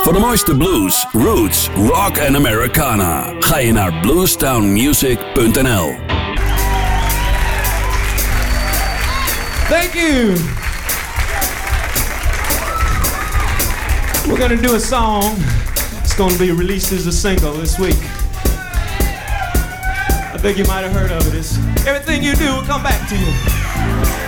Voor de mooiste blues, roots, rock en Americana ga je naar bluestownmusic.nl. Thank you. We're gonna do a song. It's gonna be released as a single this week. I think you might have heard of it. It's everything you do will come back to you.